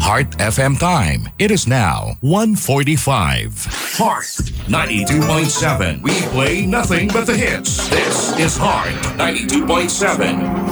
Heart FM time. It is now 1:45. Heart 92.7. We play nothing but the hits. This is Heart 92.7.